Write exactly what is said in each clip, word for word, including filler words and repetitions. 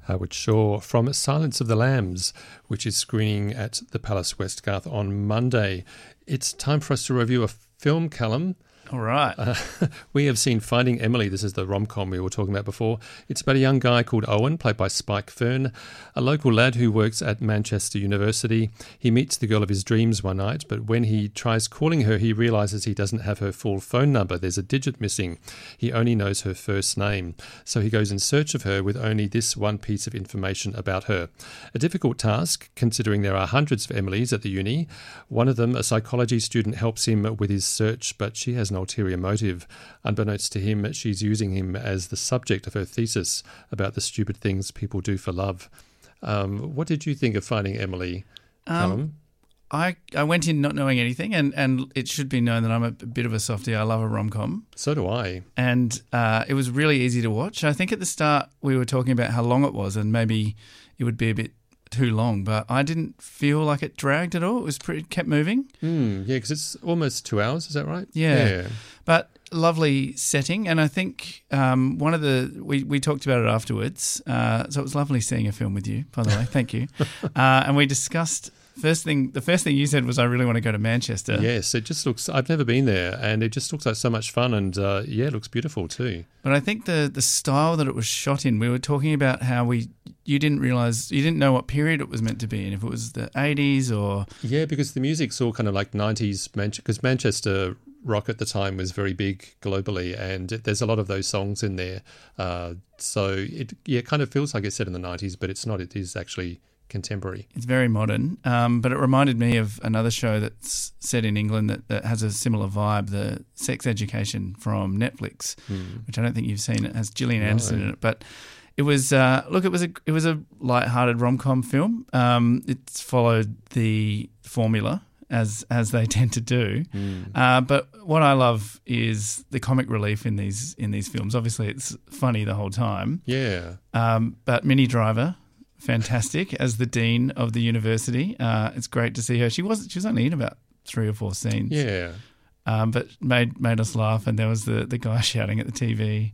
Howard Shaw from Silence of the Lambs, which is screening at the Palace Westgarth on Monday. It's time for us to review a film, Callum. All right. Uh, we have seen Finding Emily. This is the rom-com we were talking about before. It's about a young guy called Owen, played by Spike Fern, a local lad who works at Manchester University. He meets the girl of his dreams one night, but when he tries calling her, he realises he doesn't have her full phone number. There's a digit missing. He only knows her first name. So he goes in search of her with only this one piece of information about her. A difficult task, considering there are hundreds of Emilys at the uni. One of them, a psychology student, helps him with his search, but she has an ulterior motive. Unbeknownst to him, she's using him as the subject of her thesis about the stupid things people do for love. Um, what did you think of Finding Emily, Callum? Um, I, I went in not knowing anything, and, and it should be known that I'm a bit of a softie. I love a rom-com. So do I. And uh, it was really easy to watch. I think at the start we were talking about how long it was and maybe it would be a bit too long, but I didn't feel like it dragged at all. It was pretty, it kept moving. Mm, yeah, because it's almost two hours, is that right? Yeah. yeah. But lovely setting, and I think um, one of the, we, we talked about it afterwards, uh, so it was lovely seeing a film with you, by the way, thank you. Uh, and we discussed, first thing, the first thing you said was, I really want to go to Manchester. Yes, it just looks, I've never been there, and it just looks like so much fun, and uh, yeah, it looks beautiful too. But I think the the style that it was shot in, we were talking about how we, you didn't realise, you didn't know what period it was meant to be in, if it was the eighties or... Yeah, because the music's all kind of like nineties, because Manchester rock at the time was very big globally, and it, there's a lot of those songs in there. Uh, so it yeah, it kind of feels like it's set in the nineties, but it's not. It is actually contemporary. It's very modern, um, but it reminded me of another show that's set in England that, that has a similar vibe, the Sex Education from Netflix, mm. which I don't think you've seen. It has Gillian no. Anderson in it, but it was uh, look, it was a it was a light-hearted rom-com film. Um, it's followed the formula as as they tend to do, mm. uh, but what I love is the comic relief in these in these films. Obviously, it's funny the whole time. Yeah, um, but Minnie Driver, fantastic as the dean of the university. Uh, it's great to see her. She was she was only in about three or four scenes. Yeah, um, but made made us laugh. And there was the the guy shouting at the T V.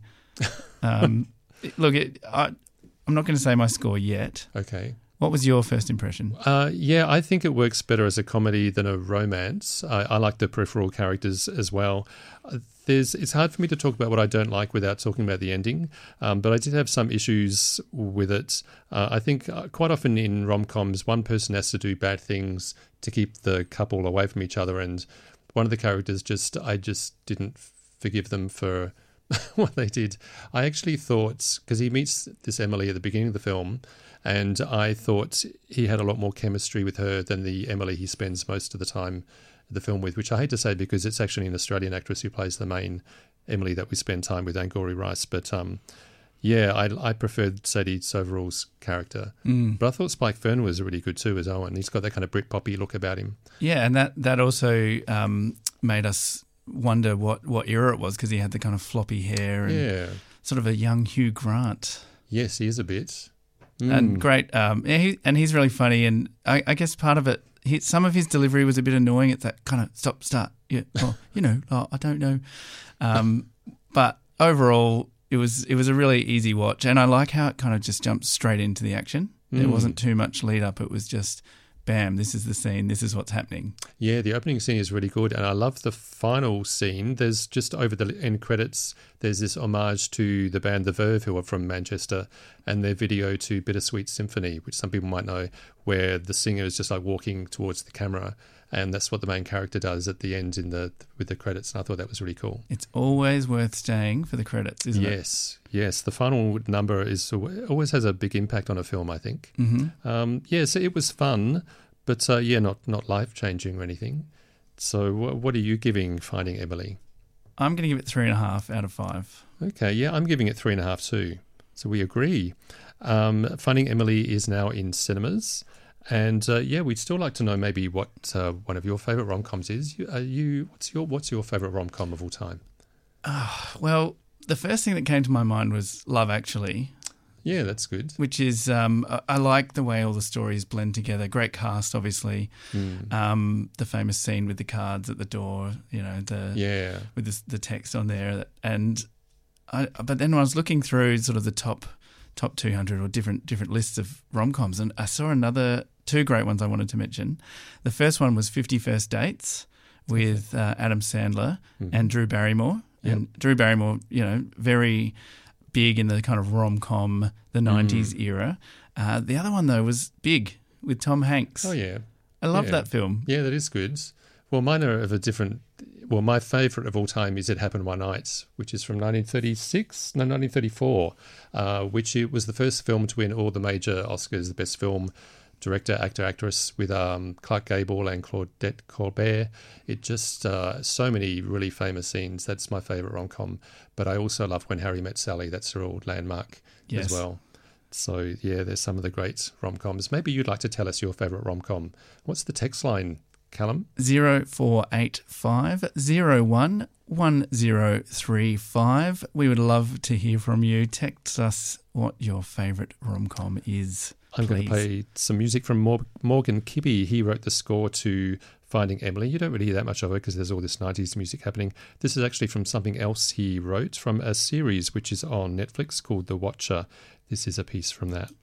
Um, look, it, I, I'm not going to say my score yet. Okay. What was your first impression? Uh, yeah, I think it works better as a comedy than a romance. I, I like the peripheral characters as well. Uh, There's, it's hard for me to talk about what I don't like without talking about the ending, um, but I did have some issues with it. Uh, I think uh, quite often in rom-coms, one person has to do bad things to keep the couple away from each other, and one of the characters just, I just didn't forgive them for what they did. I actually thought, because he meets this Emily at the beginning of the film, and I thought he had a lot more chemistry with her than the Emily he spends most of the time the film with, which I hate to say because it's actually an Australian actress who plays the main Emily that we spend time with, Angourie Rice. But um, yeah, I, I preferred Sadie Soverall's character. Mm. But I thought Spike Fern was really good too as Owen. He's got that kind of Britpoppy look about him. Yeah, and that, that also um, made us wonder what, what era it was, because he had the kind of floppy hair and yeah. sort of a young Hugh Grant. Yes, he is a bit. Mm. And great. Um, yeah, he, and he's really funny, and I, I guess part of it, He, some of his delivery was a bit annoying. It's that kind of stop, start, yeah, oh, you know, oh, I don't know. Um, but overall, it was it was a really easy watch, and I like how it kind of just jumps straight into the action. Mm. There wasn't too much lead up. It was just, bam, this is the scene, this is what's happening. Yeah, the opening scene is really good, and I love the final scene. There's just over the end credits, there's this homage to the band The Verve, who are from Manchester, and their video to Bittersweet Symphony, which some people might know, where the singer is just like walking towards the camera, and that's what the main character does at the end in the with the credits, and I thought that was really cool. It's always worth staying for the credits, isn't yes, it? Yes, yes. The final number is always has a big impact on a film, I think. Mm-hmm. Um, yeah, so it was fun, but uh, yeah, not, not life-changing or anything. So what are you giving Finding Emily? I'm going to give it three and a half out of five. Okay, yeah, I'm giving it three and a half too. So we agree. Um, Finding Emily is now in cinemas. And uh, yeah, we'd still like to know maybe what uh, one of your favourite rom-coms is. You, are you, what's your what's your favourite rom-com of all time? Uh, well, the first thing that came to my mind was Love Actually. Yeah, that's good. Which is, um, I, I like the way all the stories blend together. Great cast, obviously. Mm. Um, the famous scene with the cards at the door, you know, the yeah, with the, the text on there. And I, but then when I was looking through sort of the top top two hundred or different different lists of rom-coms. And I saw another two great ones I wanted to mention. The first one was fifty First Dates with uh, Adam Sandler mm-hmm. and Drew Barrymore. Yep. And Drew Barrymore, you know, very big in the kind of rom-com, the nineties mm. era. Uh, the other one, though, was Big with Tom Hanks. Oh, yeah. I love yeah. that film. Yeah, that is good. Well, mine are of a different... Well, my favourite of all time is It Happened One Night, which is from nineteen thirty-six, no, nineteen thirty-four, uh, which it was the first film to win all the major Oscars, the best film, director, actor, actress, with um, Clark Gable and Claudette Colbert. It just, uh, so many really famous scenes. That's my favourite rom-com. But I also love When Harry Met Sally. That's a real landmark yes. as well. So, yeah, there's some of the great rom-coms. Maybe you'd like to tell us your favourite rom-com. What's the text line, Callum? zero four eight five zero one one zero three five. We would love to hear from you. Text us what your favourite rom-com is. I'm please. going to play some music from Mor- Morgan Kibbe. He wrote the score to Finding Emily. You don't really hear that much of it because there's all this nineties music happening. This is actually from something else he wrote from a series which is on Netflix called The Watcher. This is a piece from that.